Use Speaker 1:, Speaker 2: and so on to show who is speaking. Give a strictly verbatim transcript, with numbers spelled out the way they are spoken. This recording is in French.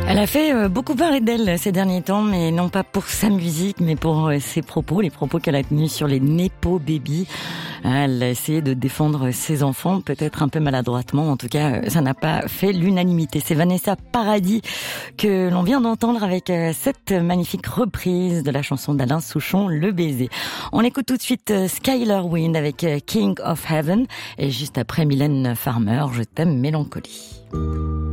Speaker 1: Elle a fait euh, beaucoup parler d'elle ces derniers temps, mais non pas pour sa musique, mais pour euh, ses propos, les propos qu'elle a tenus sur les Nepo Baby. Elle a essayé de défendre ses enfants, peut-être un peu maladroitement. En tout cas, ça n'a pas fait l'unanimité. C'est Vanessa Paradis que l'on vient d'entendre avec euh, cette magnifique reprise de la chanson d'Alain Souchon, Le Baiser. On écoute tout de suite euh, Skylar Wind avec euh, King of Heaven et juste après Mylène Farmer, Je t'aime Mélancolie.